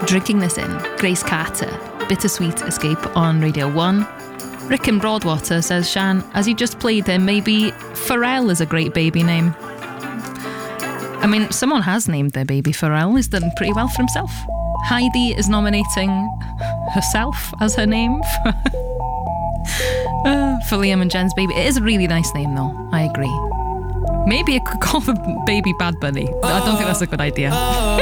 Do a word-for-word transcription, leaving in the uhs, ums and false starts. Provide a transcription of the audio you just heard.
Drinking this in, Grace Carter, Bittersweet Escape on Radio one. Rick in Broadwater says, Shan, as you just played him, maybe Pharrell is a great baby name. I mean, someone has named their baby Pharrell. He's done pretty well for himself. Heidi is nominating herself as her name for, uh, for Liam and Jen's baby. It is a really nice name, though. I agree. Maybe I could call the baby Bad Bunny. I don't think that's a good idea.